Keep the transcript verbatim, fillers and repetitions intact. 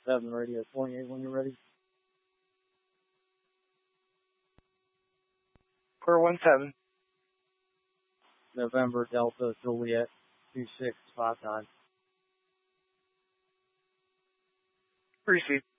seven Radio twenty-eight when you're ready. Clear one seven. November Delta Juliet two six five nine. Receive.